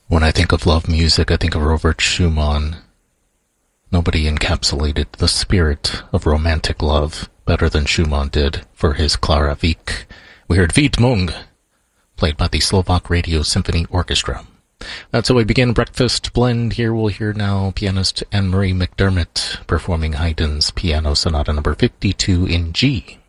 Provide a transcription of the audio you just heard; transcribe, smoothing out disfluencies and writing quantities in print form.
When I think of love music, I think of Robert Schumann. Nobody encapsulated the spirit of romantic love better than Schumann did for his Clara Wieck. We heard Widmung, played by the Slovak Radio Symphony Orchestra. That's how we begin Breakfast Blend. Here we'll hear now pianist Anne-Marie McDermott performing Haydn's Piano Sonata number 52 in G.